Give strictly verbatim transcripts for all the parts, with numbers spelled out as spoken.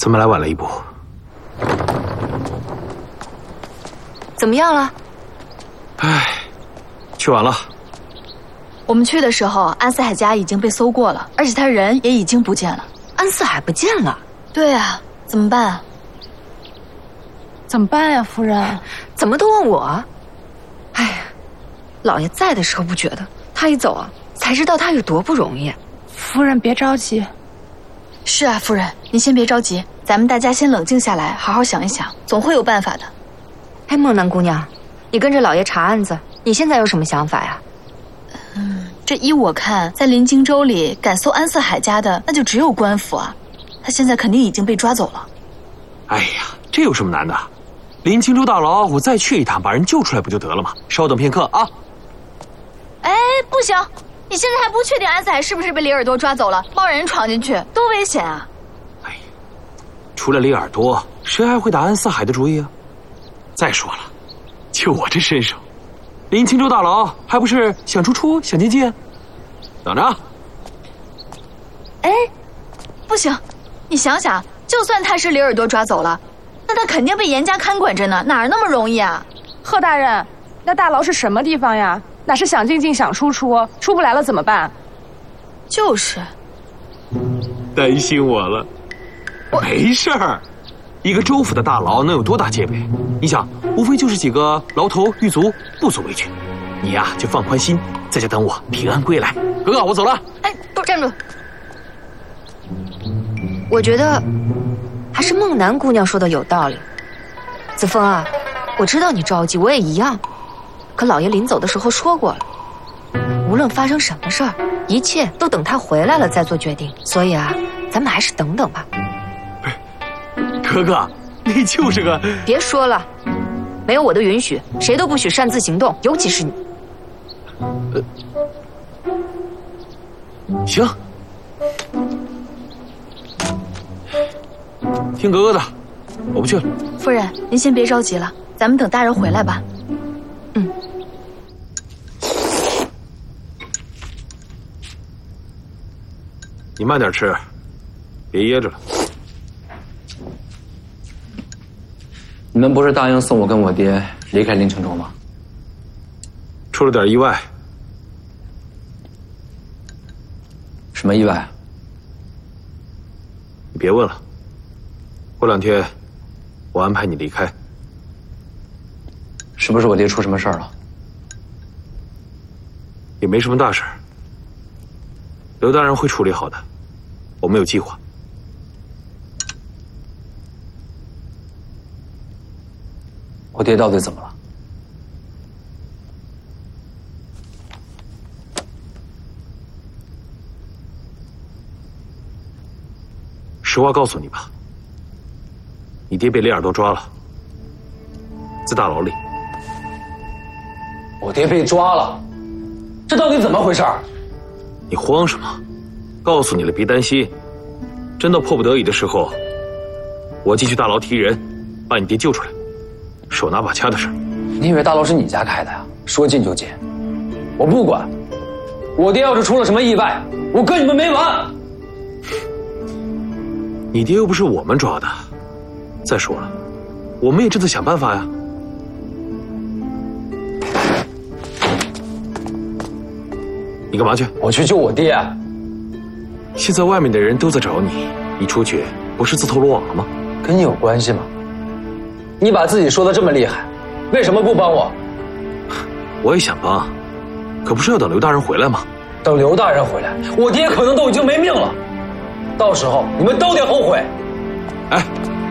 怎么来晚了一步？ 怎么样了？ 唉，去晚了。 我们去的时候，安四海家已经被搜过了，而且他人也已经不见了。 安四海不见了？ 对啊，怎么办啊？ 怎么办呀，夫人？ 怎么都问我？哎呀，老爷在的时候不觉得，他一走啊，才知道他有多不容易。 夫人别着急。 是啊，夫人，您先别着急，咱们大家先冷静下来，好好想一想，总会有办法的。 哎，梦南姑娘，你跟着老爷查案子，你现在有什么想法呀？ 嗯，这依我看，在临荆州里敢搜安四海家的，那就只有官府啊，他现在肯定已经被抓走了。 哎呀，这有什么难的？临荆州大牢，我再去一趟，把人救出来不就得了吗？稍等片刻啊！ 哎，不行，你现在还不确定安四海是不是被李耳朵抓走了，贸然人闯进去多危险啊！ 哎呀，除了李耳朵，谁还会打安四海的主意啊？再说了，就我这身手，临荆州大牢还不是想出出想进进？等着。 哎，不行，你想想，就算他是李耳朵抓走了，那他肯定被严加看管着呢，哪儿那么容易啊？ 贺大人，那大牢是什么地方呀？哪是想进进想出出，出不来了怎么办？ 就是， 担心我了。没事儿，一个州府的大牢能有多大戒备？你想，无非就是几个牢头狱卒，不足为惧。你呀、啊，就放宽心，在家等我平安归来。哥哥，我走了。 哎，不是，站住！我觉得还是梦南姑娘说的有道理。子枫啊，我知道你着急，我也一样。可老爷临走的时候说过了，无论发生什么事儿，一切都等他回来了再做决定。所以啊，咱们还是等等吧。 哥哥，你就是个…… 别说了，没有我的允许，谁都不许擅自行动，尤其是你。 呃，行，听哥哥的，我不去了。 夫人，您先别着急了，咱们等大人回来吧。 嗯。 你慢点吃，别噎着了。 你们不是答应送我跟我爹离开临城州吗？ 出了点意外。 什么意外？ 你别问了，过两天我安排你离开。 是不是我爹出什么事儿了？ 也没什么大事，刘大人会处理好的，我们有计划。 我爹到底怎么了？ 实话告诉你吧，你爹被李耳朵抓了，在大牢里。 我爹被抓了，这到底怎么回事？ 你慌什么？告诉你了，别担心。真到迫不得已的时候，我进去大牢提人，把你爹救出来，手拿把掐的事。 你以为大牢是你家开的呀？说进就进，我不管。我爹要是出了什么意外，我跟你们没完。 你爹又不是我们抓的，再说了，我们也正在想办法呀。你干嘛去？ 我去救我爹。 现在外面的人都在找你，你出去不是自投罗网了吗？ 跟你有关系吗？你把自己说的这么厉害，为什么不帮我？ 我也想帮，可不是要等刘大人回来吗？ 等刘大人回来，我爹可能都已经没命了，到时候你们都得后悔。 哎，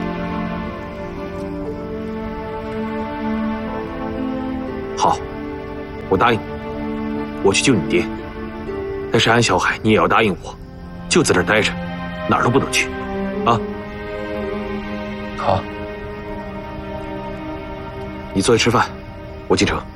好，我答应你，我去救你爹。但是安小海，你也要答应我，就在这儿待着，哪儿都不能去，啊？ 好， 你坐下吃饭，我进城。